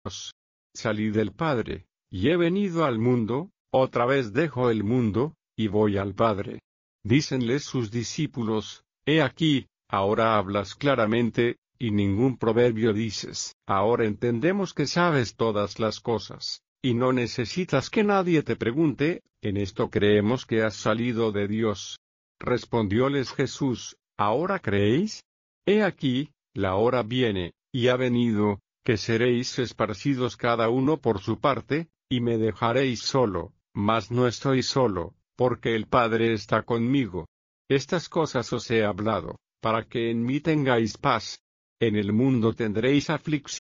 Salí del Padre, y he venido al mundo, otra vez dejo el mundo, y voy al Padre. Dícenles sus discípulos, he aquí, ahora hablas claramente, y ningún proverbio dices. Ahora entendemos que sabes todas las cosas, y no necesitas que nadie te pregunte, en esto creemos que has salido de Dios. Respondióles Jesús, ¿ahora creéis? He aquí, la hora viene, y ha venido, que seréis esparcidos cada uno por su parte, y me dejaréis solo, mas no estoy solo, porque el Padre está conmigo. Estas cosas os he hablado, para que en mí tengáis paz. En el mundo tendréis aflicción.